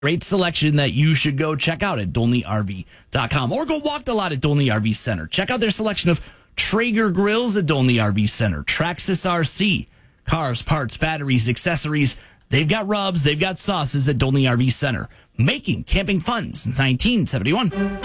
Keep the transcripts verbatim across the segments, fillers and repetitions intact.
Great selection that you should go check out at Dolney R V dot com or go walk the lot at Dolney R V Center. Check out their selection of Traeger grills at Dolney R V Center, Traxxas R C, cars, parts, batteries, accessories. They've got rubs, they've got sauces at Dolney R V Center. Making camping fun since nineteen seventy-one.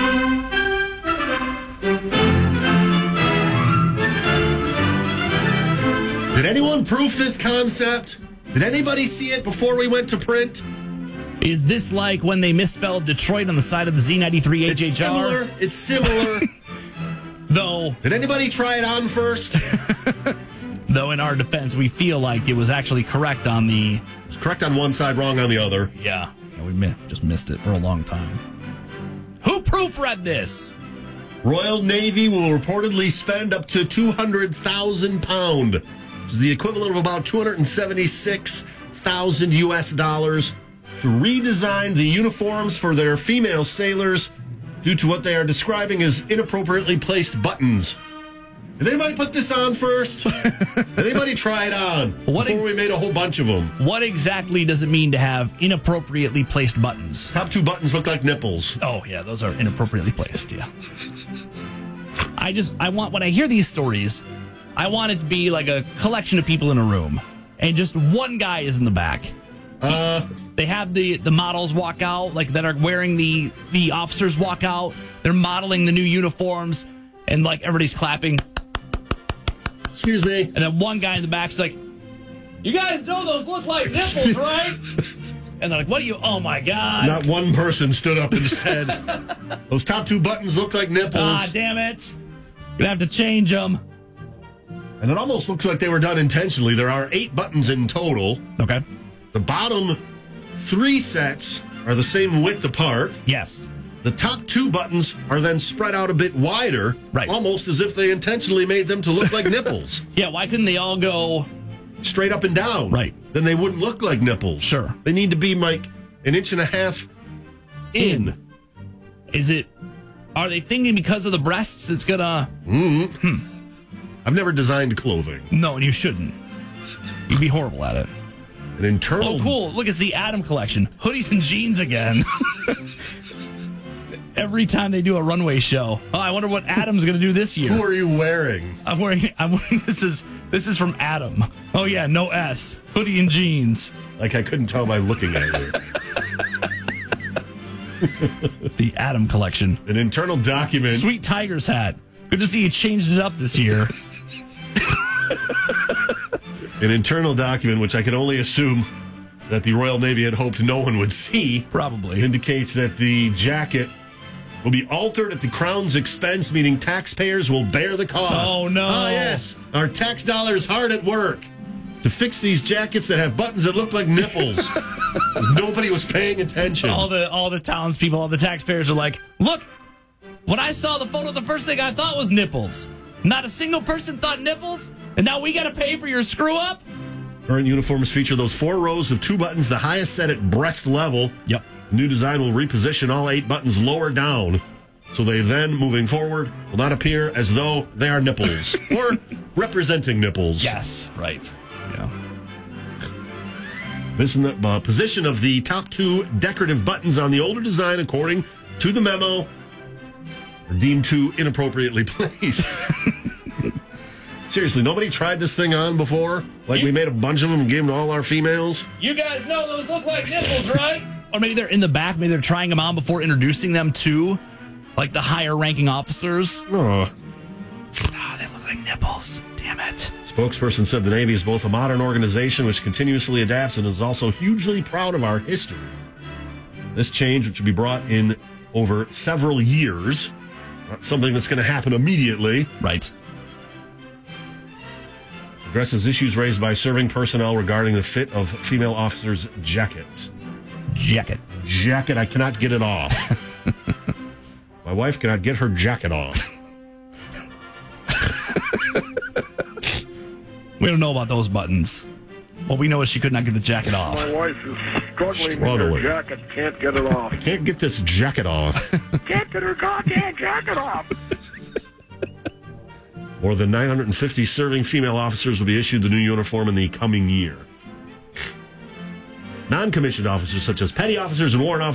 Did anyone proof this concept? Did anybody see it before we went to print? Is this like when they misspelled Detroit on the side of the Z ninety-three H H R? It's similar. It's similar. Though, did anybody try it on first? Though in our defense, we feel like it was actually correct on the... It was correct on one side, wrong on the other. Yeah, yeah we mi- just missed it for a long time. Who proofread this? Royal Navy will reportedly spend up to two hundred thousand pounds, which is the equivalent of about two hundred seventy-six thousand U S dollars, to redesign the uniforms for their female sailors due to what they are describing as inappropriately placed buttons. Did anybody put this on first? Did anybody try it on what before e- we made a whole bunch of them? What exactly does it mean to have inappropriately placed buttons? Top two buttons look like nipples. Oh, yeah, those are inappropriately placed, yeah. I just, I want, when I hear these stories, I want it to be like a collection of people in a room, and just one guy is in the back. Uh... They have the, the models walk out, like that are wearing the, the officers walk out. They're modeling the new uniforms, and like everybody's clapping. Excuse me. And then one guy in the back's like, "You guys know those look like nipples, right?" And they're like, "What do you, oh my God." Not one person stood up and said, "Those top two buttons look like nipples." Ah, damn it. Gonna have to change them. And it almost looks like they were done intentionally. There are eight buttons in total. Okay. The bottom three sets are the same width apart. Yes. The top two buttons are then spread out a bit wider, right? Almost as if they intentionally made them to look like nipples. Yeah, why couldn't they all go straight up and down? Right. Then they wouldn't look like nipples. Sure. They need to be like an inch and a half in. in. Is it, are they thinking because of the breasts it's gonna... Mm-hmm. Hmm. I've never designed clothing. No, and you shouldn't. You'd be horrible at it. An internal... Oh, cool. Look, it's the Adam collection. Hoodies and jeans again. Every time they do a runway show. Oh, I wonder what Adam's going to do this year. Who are you wearing? I'm wearing... I'm wearing this is this is from Adam. Oh, yeah, no S. Hoodie and jeans. Like I couldn't tell by looking at you. The Adam collection. An internal document. Sweet Tiger's hat. Good to see you changed it up this year. An internal document, which I can only assume that the Royal Navy had hoped no one would see. Probably. Indicates that the jacket will be altered at the Crown's expense, meaning taxpayers will bear the cost. Oh, no. Ah, yes. Our tax dollars hard at work to fix these jackets that have buttons that look like nipples. Nobody was paying attention. All the, all the townspeople, all the taxpayers are like, look, when I saw the photo, the first thing I thought was nipples. Not a single person thought nipples, and now we got to pay for your screw-up? Current uniforms feature those four rows of two buttons, the highest set at breast level. Yep. The new design will reposition all eight buttons lower down, so they then, moving forward, will not appear as though they are nipples or representing nipples. Yes, right. Yeah. This is the uh, position of the top two decorative buttons on the older design, according to the memo, are deemed too inappropriately placed. Seriously, nobody tried this thing on before? Like you, we made a bunch of them and gave them to all our females? You guys know those look like nipples, right? Or maybe they're in the back. Maybe they're trying them on before introducing them to, like, the higher-ranking officers. Oh. Oh, they look like nipples. Damn it. Spokesperson said the Navy is both a modern organization which continuously adapts and is also hugely proud of our history. This change, which will be brought in over several years, not something that's going to happen immediately. Right. Addresses issues raised by serving personnel regarding the fit of female officers' jackets. Jacket. Jacket. I cannot get it off. My wife cannot get her jacket off. We don't know about those buttons. What we know is she could not get the jacket off. My wife is struggling, Struggling. with her jacket. Can't get it off. Can't get this jacket off. Can't get her goddamn jacket off. More than nine hundred fifty serving female officers will be issued the new uniform in the coming year. Non-commissioned officers such as petty officers and warrant officers